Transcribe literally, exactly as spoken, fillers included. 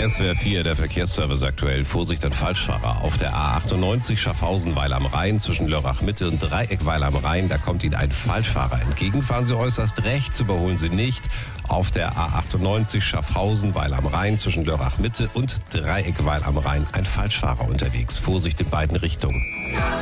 S W R vier, der Verkehrsservice aktuell. Vorsicht an Falschfahrer. Auf der A achtundneunzig Schaffhausen-Weil am Rhein zwischen Lörrach-Mitte und Dreieck-Weil am Rhein. Da kommt Ihnen ein Falschfahrer entgegen. Fahren Sie äußerst rechts, überholen Sie nicht. Auf der A achtundneunzig Schaffhausen-Weil am Rhein zwischen Lörrach-Mitte und Dreieck-Weil am Rhein ein Falschfahrer unterwegs. Vorsicht in beiden Richtungen.